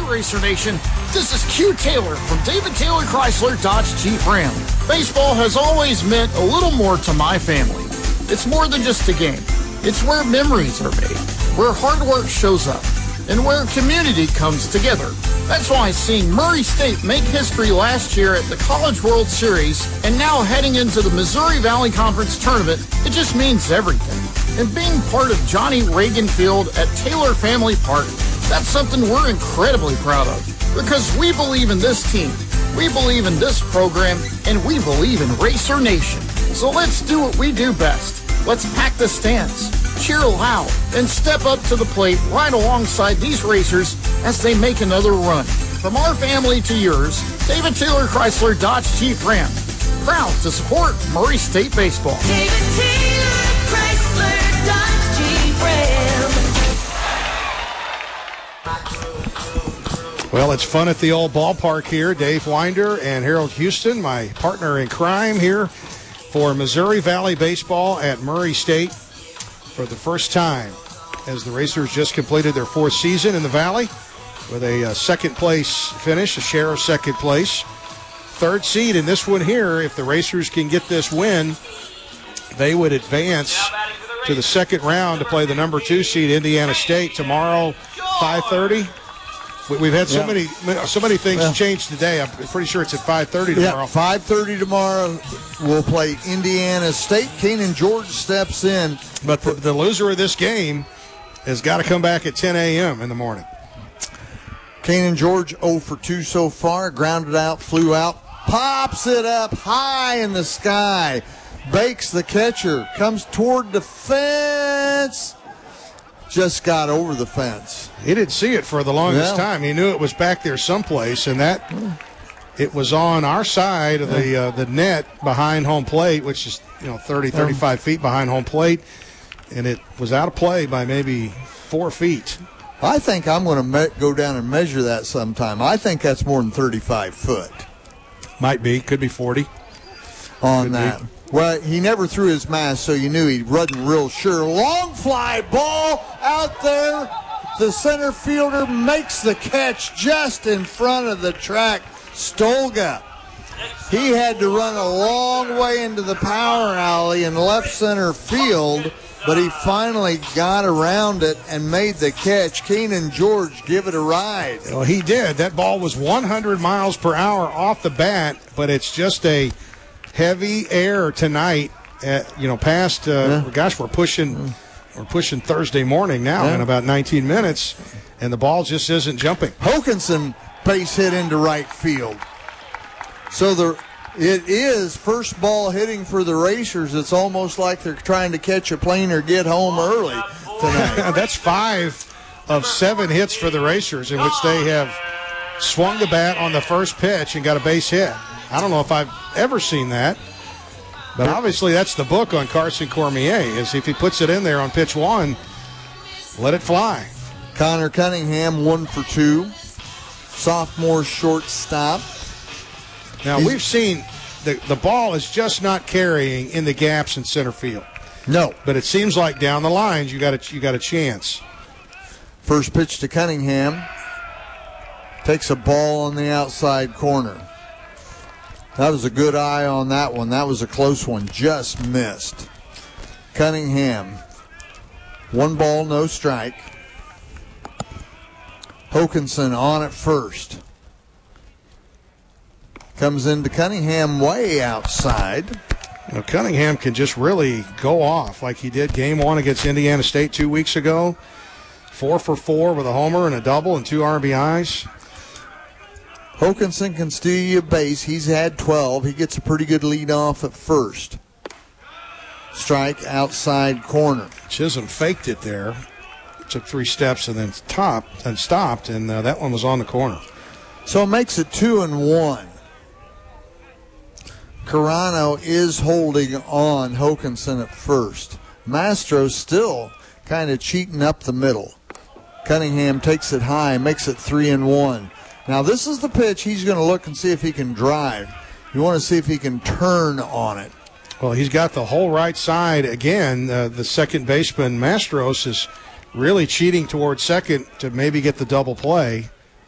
Racer Nation. This is Q Taylor from David Taylor Chrysler Dodge Jeep Ram. Baseball has always meant a little more to my family. It's more than just a game. It's where memories are made, where hard work shows up, and where community comes together. That's why seeing Murray State make history last year at the College World Series and now heading into the Missouri Valley Conference Tournament, it just means everything. And being part of Johnny Reagan Field at Taylor Family Park, that's something we're incredibly proud of because we believe in this team, we believe in this program, and we believe in Racer Nation. So let's do what we do best. Let's pack the stands, cheer loud, and step up to the plate right alongside these racers as they make another run. From our family to yours, David Taylor Chrysler Dodge Jeep Ram. Proud to support Murray State baseball. David Taylor Chrysler Dodge Jeep Ram. Well, it's fun at the old ballpark here. Dave Winder and Harold Houston, my partner in crime here for Missouri Valley Baseball at Murray State for the first time as the Racers just completed their fourth season in the Valley with a second-place finish, a share of second place. Third seed in this one here. If the Racers can get this win, they would advance to the second round to play the number 2 seed, Indiana State, tomorrow, 5:30. We've had so many things change today. I'm pretty sure it's at 5:30 tomorrow. Yeah, 5:30 tomorrow. We'll play Indiana State. Keenan George steps in. But the loser of this game has got to come back at 10 a.m. in the morning. Keenan George 0 for 2 so far. Grounded out, flew out, pops it up high in the sky. Bakes the catcher, comes toward the fence. Just got over the fence. He didn't see it for the longest time. He knew it was back there someplace, and that it was on our side of the net behind home plate, which is 35 feet behind home plate, and it was out of play by maybe 4 feet. I think I'm going to go down and measure that sometime. I think that's more than 35 foot. Might be. Could be 40. On that. Well, he never threw his mask, so you knew he wasn't real sure. Long fly ball out there. The center fielder makes the catch just in front of the track. Stolga. He had to run a long way into the power alley in left center field, but he finally got around it and made the catch. Keenan George, give it a ride. Well, he did. That ball was 100 miles per hour off the bat, but it's just a heavy air tonight. Past. Gosh, we're pushing Thursday morning now in about 19 minutes, and the ball just isn't jumping. Hokanson base hit into right field. So it is first ball hitting for the Racers. It's almost like they're trying to catch a plane or get home early tonight. That's 5 of 7 hits for the Racers in which they have swung the bat on the first pitch and got a base hit. I don't know if I've ever seen that, but obviously that's the book on Carson Cormier, is if he puts it in there on pitch 1, let it fly. Connor Cunningham 1 for 2, sophomore shortstop. Now we've seen the ball is just not carrying in the gaps in center field. No, but it seems like down the lines you got a chance. First pitch to Cunningham. Takes a ball on the outside corner. That was a good eye on that one. That was a close one. Just missed. Cunningham. 1 ball, no strike. Hokanson on at first. Comes into Cunningham way outside. Now, Cunningham can just really go off like he did game 1 against Indiana State 2 weeks ago. 4 for 4 with a homer and a double and 2 RBIs. Hokanson can steal you a base. He's had 12. He gets a pretty good lead off at first. Strike outside corner. Chisholm faked it there. Took 3 steps and then stopped, and that one was on the corner. So it makes it 2-1. Carano is holding on Hokanson at first. Mastro still kind of cheating up the middle. Cunningham takes it high, makes it 3-1. Now this is the pitch he's going to look and see if he can drive. You want to see if he can turn on it. Well, he's got the whole right side again. The second baseman, Mastros, is really cheating towards second to maybe get the double play.